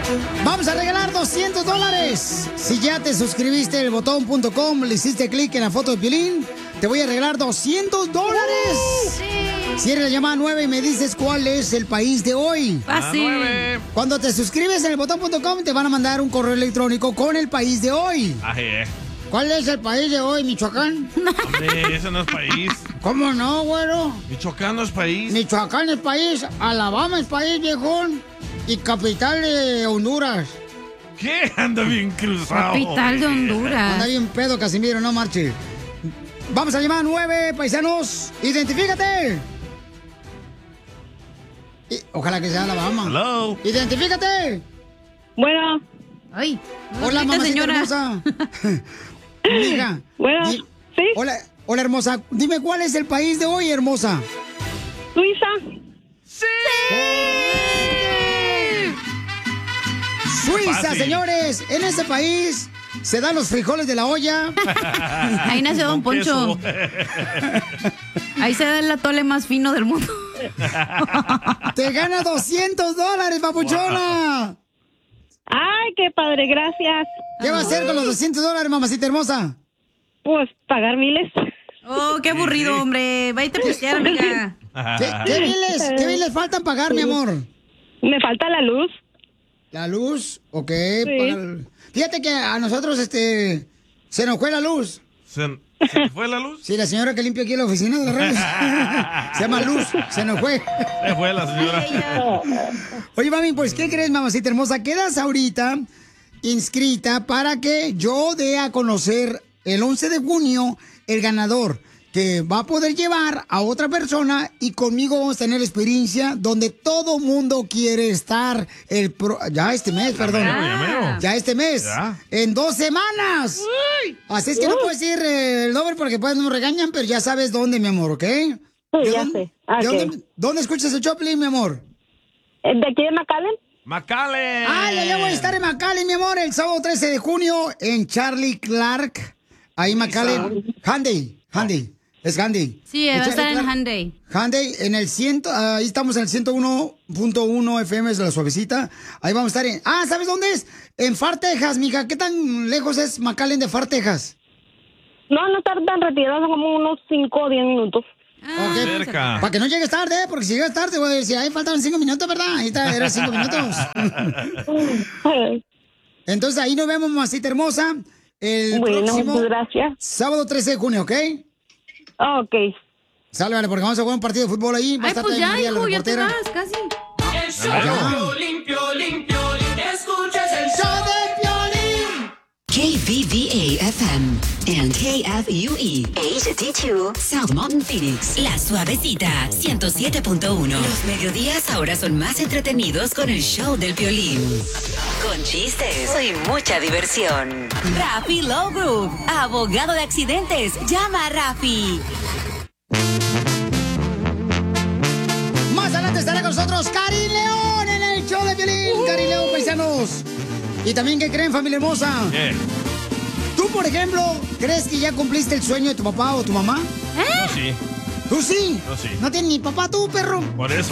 Vamos a regalar $200. Si ya te suscribiste en elbotón.com, le hiciste clic en la foto de Piolín, te voy a regalar $200. Si eres la llamada 9 y me dices cuál es el país de hoy. Fácil. Cuando te suscribes en elbotón.com, te van a mandar un correo electrónico con el país de hoy. ¿Cuál es el país de hoy, Michoacán? Hombre, ese no es país. ¿Cómo no, güero? Michoacán no es país. Michoacán es país, Alabama es país, viejón, y capital de Honduras. ¿Qué? Anda bien cruzado. Capital de Honduras. Anda bien pedo, Casimiro, no marche. Vamos a llamar a 9, paisanos. ¡Identifícate! Ojalá que sea Alabama. Hello. ¡Identifícate! Bueno. Ay. Hola, mamacita señora. hermosa. Mira. Bueno, ¿sí? Hola, hermosa. Dime, ¿cuál es el país de hoy, hermosa? Suiza. ¡Sí! Suiza, Fácil. señores. En ese país se dan los frijoles de la olla. Ahí nació Don Con Poncho. queso. Ahí se da el atole más fino del mundo. Te gana $200, papuchona. Ay, qué padre, gracias. ¿Qué va a hacer con los $200, mamacita hermosa? Pues pagar miles. Oh, qué aburrido, hombre. Váyate a pistear, amiga. ¿Qué biles faltan pagar, mi amor? Me falta la luz. ¿La luz? Ok. Sí. Fíjate que a nosotros, se nos fue la luz. ¿Se te fue la luz? Sí, la señora que limpia aquí en la oficina de las redes. Se llama Luz, se nos fue. Se fue la señora. Oye, mami, pues, ¿qué crees, mamacita hermosa? Quedas ahorita inscrita para que yo dé a conocer el 11 de junio el ganador, que va a poder llevar a otra persona y conmigo vamos a tener experiencia donde todo mundo quiere estar ya este mes, perdón. Ya este mes. Ya. En 2 semanas. Así es que no puedes ir el nombre porque después nos regañan, pero ya sabes dónde, mi amor, ¿ok? Sí, ya sé. Ok. ¿Dónde escuchas el Choplin, mi amor? ¿De aquí de McAllen? ¡McAllen! Ya voy a estar en McAllen, mi amor, el sábado 13 de junio en Charlie Clark. Ahí McAllen. Handy. Es Handy. Sí, va a estar en Hyundai. Hyundai, en el 100, ahí estamos en el 101.1 FM de la Suavecita. Ahí vamos a estar en... ¿sabes dónde es? En Far, Texas, mija. ¿Qué tan lejos es McAllen de Far, Texas? No está tan retirado, son como unos 5 o 10 minutos. Cerca. Para que no llegues tarde, porque si llegas tarde, voy a decir, ahí faltan 5 minutos, ¿verdad? Ahí está, eran 5 minutos. Entonces ahí nos vemos, mamacita hermosa, el próximo muchas gracias. sábado 13 de junio, ¿ok? Ok. Sale, vale, porque vamos a jugar un partido de fútbol ahí. Va a Ay, estar pues también ya, María, la hijo, ya te reportera. vas, casi. El show de Piolín, escuchas el show de Piolín. KVVA-FM and KFUE HD2 South Mountain Phoenix. La Suavecita 107.1. Los mediodías ahora son más entretenidos con el show del Piolín. Con chistes y mucha diversión. Rafi Law Group, abogado de accidentes. Llama a Rafi. Más adelante estará con nosotros Karin León en el show de Piolín. Karin León, paisanos. Y también, ¿qué creen, familia hermosa? ¿Qué? ¿Tú, por ejemplo, crees que ya cumpliste el sueño de tu papá o tu mamá? Yo sí. ¿Tú sí? Yo sí. ¿No tienes ni papá tú, perro? Por eso.